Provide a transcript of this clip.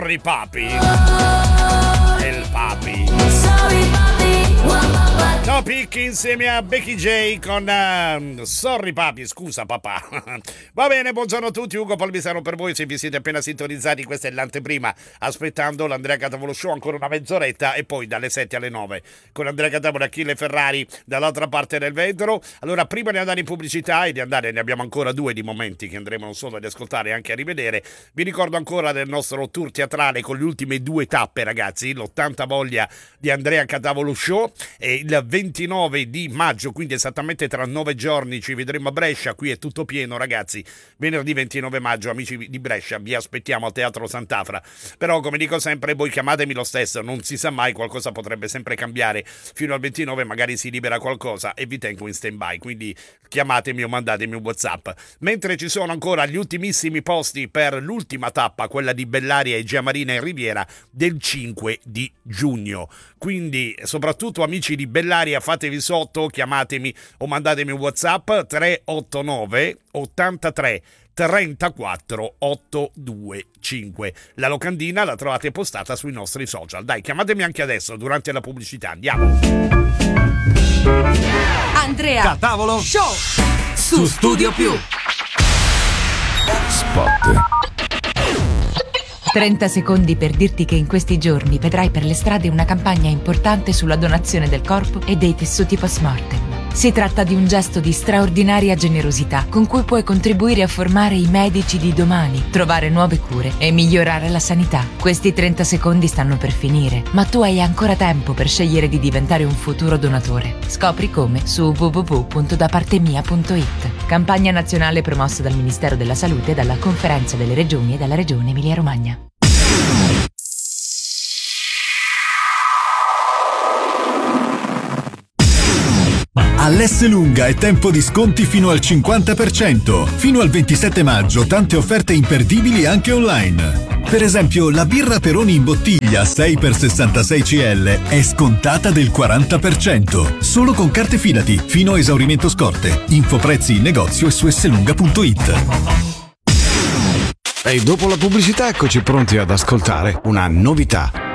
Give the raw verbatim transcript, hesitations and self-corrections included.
Sorry Papi. Il Papi. Topic insieme a Becky J con uh, Sorry Papi, scusa papà. Va bene, buongiorno a tutti, Ugo Palmisano per voi. Se vi siete appena sintonizzati, questa è l'anteprima, aspettando l'Andrea Catavolo Show, ancora una mezz'oretta, e poi dalle sette alle nove con Andrea Catavolo e Achille Ferrari dall'altra parte del vetro. Allora, prima di andare in pubblicità e di andare, ne abbiamo ancora due di momenti che andremo non solo ad ascoltare e anche a rivedere, vi ricordo ancora del nostro tour teatrale con le ultime due tappe, ragazzi, l'ottanta voglia di Andrea Catavolo Show, e il ventinove di maggio, quindi esattamente tra nove giorni, ci vedremo a Brescia. Qui è tutto pieno, ragazzi. Venerdì ventinove maggio, amici di Brescia, vi aspettiamo al Teatro Sant'Afra. Però, come dico sempre, voi chiamatemi lo stesso, non si sa mai, qualcosa potrebbe sempre cambiare. Fino al ventinove magari si libera qualcosa e vi tengo in stand-by, quindi chiamatemi o mandatemi un WhatsApp. Mentre ci sono ancora gli ultimissimi posti per l'ultima tappa, quella di Bellaria e Giamarina in Riviera, del cinque di giugno. Quindi, soprattutto amici di Bellaria, fatevi sotto, chiamatemi o mandatemi un WhatsApp tre otto nove ottantatré trentaquattro ottocentoventicinque. La locandina la trovate postata sui nostri social. Dai, chiamatemi anche adesso durante la pubblicità. Andiamo. Andrea Catavolo Show su Studio Più. Spot. trenta secondi per dirti che in questi giorni vedrai per le strade una campagna importante sulla donazione del corpo e dei tessuti post-mortem. Si tratta di un gesto di straordinaria generosità con cui puoi contribuire a formare i medici di domani, trovare nuove cure e migliorare la sanità. Questi trenta secondi stanno per finire, ma tu hai ancora tempo per scegliere di diventare un futuro donatore. Scopri come su w w w punto da parte mia punto i t. Campagna nazionale promossa dal Ministero della Salute e dalla Conferenza delle Regioni e dalla Regione Emilia-Romagna. All'Esselunga è tempo di sconti fino al cinquanta per cento. Fino al ventisette maggio tante offerte imperdibili anche online. Per esempio, la birra Peroni in bottiglia sei per sessantasei centilitri è scontata del quaranta per cento. Solo con carte Fidati, fino a esaurimento scorte. Info prezzi in negozio e su esselunga punto i t. E dopo la pubblicità eccoci pronti ad ascoltare una novità.